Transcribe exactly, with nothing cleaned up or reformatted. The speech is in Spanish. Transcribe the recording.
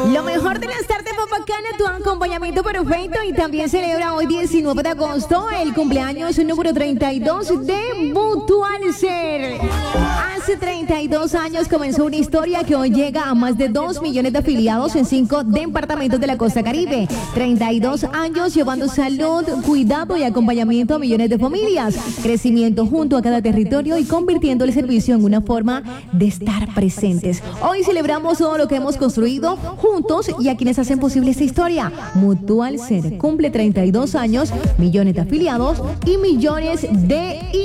Lo mejor de las tardes, Papacana, tu acompañamiento perfecto. Y también celebra hoy diecinueve de agosto el cumpleaños número treinta y dos de Mutualser. Hace treinta y dos años comenzó una historia que hoy llega a más de dos millones de afiliados en cinco departamentos de la costa Caribe. treinta y dos años llevando salud, cuidado y acompañamiento a millones de familias. Crecimiento junto a cada territorio y convirtiendo el servicio en una forma de estar presentes. Hoy celebramos todo lo que hemos construido juntos y a quienes hacen posible esta historia. Mutualser cumple treinta y dos años, millones de afiliados y millones de